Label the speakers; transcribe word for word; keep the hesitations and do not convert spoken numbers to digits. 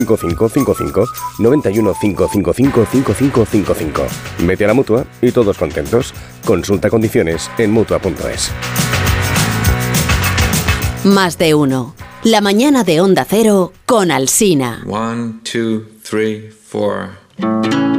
Speaker 1: cinco cinco cinco cinco, noventa y uno, cinco cinco cinco, cinco cinco cinco cinco. Vete a la Mutua y todos contentos. Consulta condiciones en Mutua punto es.
Speaker 2: Más de uno. La mañana de Onda Cero con Alsina.
Speaker 3: One, two, three, four.